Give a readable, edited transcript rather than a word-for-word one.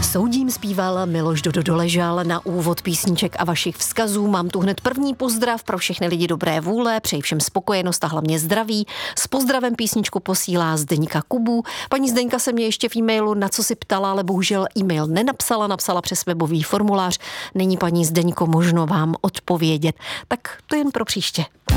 Soudím zpíval, Miloš Doležal. Na úvod písniček a vašich vzkazů mám tu hned první pozdrav pro všechny lidi dobré vůle, přeji všem spokojenost a hlavně zdraví. S pozdravem písničku posílá Zdeňka Kubu. Paní Zdeňka se mě ještě v e-mailu na co si ptala, ale bohužel e-mail nenapsala, napsala přes webový formulář. Není, paní Zdeňko, možno vám odpovědět. Tak to jen pro příště.